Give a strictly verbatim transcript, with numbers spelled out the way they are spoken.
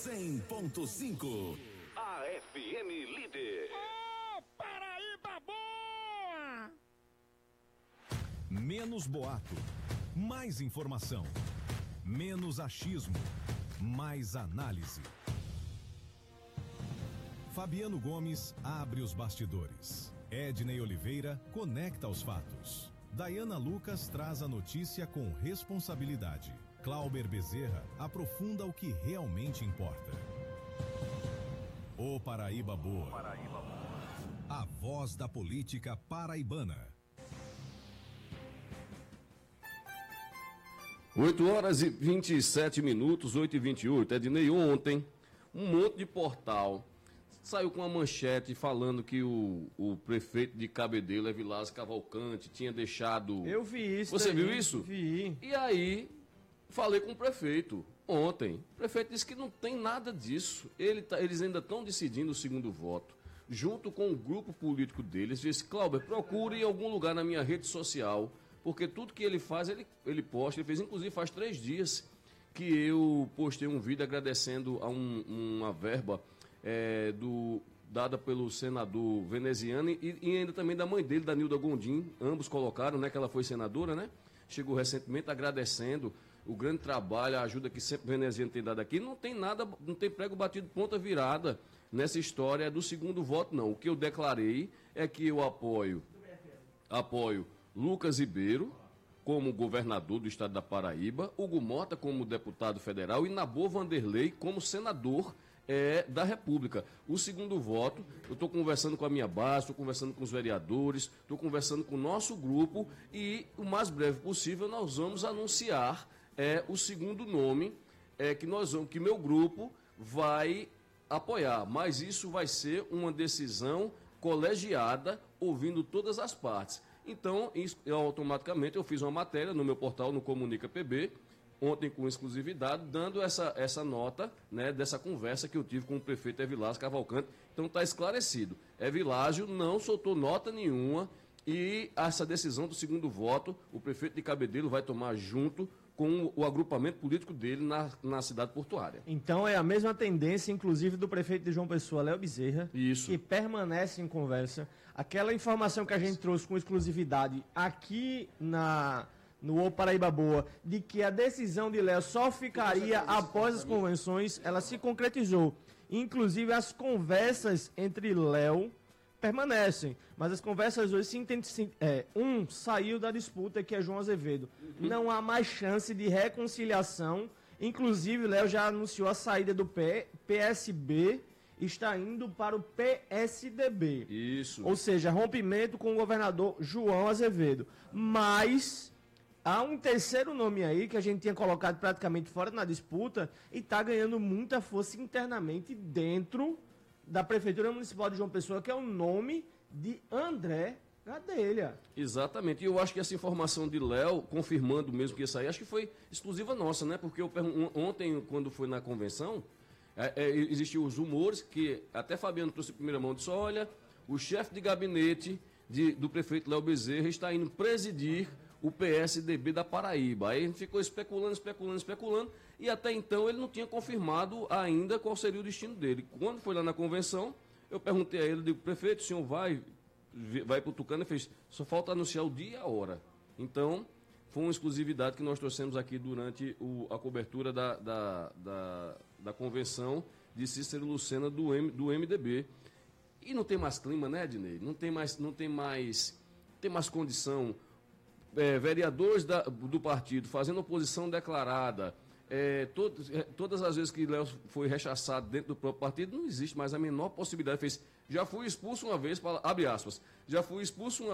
cem ponto cinco. A F M Líder. Ô, Paraíba boa! Menos boato, mais informação. Menos achismo, mais análise. Fabiano Gomes abre os bastidores. Ednei Oliveira conecta os fatos. Dayana Lucas traz a notícia com responsabilidade. Clauber Bezerra aprofunda o que realmente importa. O Paraíba Boa. A voz da política paraibana. oito horas e vinte e sete minutos, oito e vinte e oito. Ednei, ontem, um monte de portal saiu com uma manchete falando que o, o prefeito de Cabedelo, Evilásio Cavalcante, tinha deixado... Eu vi isso. Você daí, viu isso? Vi. E aí, falei com o prefeito ontem. O prefeito disse que não tem nada disso. Ele tá, eles ainda estão decidindo o segundo voto. Junto com o grupo político deles, disse: Clauber, procure em algum lugar na minha rede social, porque tudo que ele faz, ele, ele posta. Ele fez, inclusive, faz três dias que eu postei um vídeo agradecendo a um, uma verba é, do, dada pelo senador veneziano e, e ainda também da mãe dele, da Nilda Gondim. Ambos colocaram, né, que ela foi senadora, né? Chegou recentemente agradecendo o grande trabalho, a ajuda que sempre o veneziano tem dado aqui. Não tem nada, não tem prego batido ponta virada nessa história do segundo voto, não. O que eu declarei é que eu apoio, apoio Lucas Ribeiro como governador do estado da Paraíba, Hugo Mota como deputado federal e Nabor Vanderlei como senador é, da República. O segundo voto, eu estou conversando com a minha base, estou conversando com os vereadores, estou conversando com o nosso grupo e o mais breve possível nós vamos anunciar é, o segundo nome é, que, nós vamos, que meu grupo vai apoiar. Mas isso vai ser uma decisão colegiada, ouvindo todas as partes. Então, eu, automaticamente, eu fiz uma matéria no meu portal, no Comunica P B, ontem com exclusividade, dando essa, essa nota, né, dessa conversa que eu tive com o prefeito Evilásio Cavalcante. Então está esclarecido. Evilásio não soltou nota nenhuma e essa decisão do segundo voto, o prefeito de Cabedelo vai tomar junto com o agrupamento político dele na, na cidade portuária. Então é a mesma tendência, inclusive, do prefeito de João Pessoa, Léo Bezerra, Isso. que permanece em conversa. Aquela informação que a gente trouxe com exclusividade aqui na, no O Paraíba Boa, de que a decisão de Léo só ficaria após as convenções, ela se concretizou. Inclusive, as conversas entre Léo permanecem, mas as conversas hoje se intensivem. É, um saiu da disputa, que é João Azevedo. Uhum. Não há mais chance de reconciliação. Inclusive, Léo já anunciou a saída do P S B, está indo para o P S D B. Isso. Ou seja, rompimento com o governador João Azevedo. Mas há um terceiro nome aí que a gente tinha colocado praticamente fora na disputa e está ganhando muita força internamente dentro da Prefeitura Municipal de João Pessoa, que é o nome de André Gadelha. Exatamente, e eu acho que essa informação de Léo, confirmando mesmo que isso aí, acho que foi exclusiva nossa, né? Porque eu pergun- ontem, quando foi na convenção, é, é, existiam os rumores que até Fabiano trouxe em primeira mão, disse: olha, o chefe de gabinete de, do prefeito Léo Bezerra está indo presidir o P S D B da Paraíba. Aí a gente ficou especulando, especulando, especulando, e até então ele não tinha confirmado ainda qual seria o destino dele. Quando foi lá na convenção, eu perguntei a ele, digo: prefeito, o senhor vai, vai para o Tucano? Ele fez: só falta anunciar o dia e a hora. Então, foi uma exclusividade que nós trouxemos aqui durante o, a cobertura da, da, da, da convenção de Cícero Lucena do, M, do M D B. E não tem mais clima, né, Ednei? Não tem mais, não tem mais, tem mais condição. É, vereadores da, do partido fazendo oposição declarada, é, todo, é, todas as vezes que Léo foi rechaçado dentro do próprio partido, não existe mais a menor possibilidade. Fez: já fui expulso uma vez, para, abre aspas, já fui expulso uma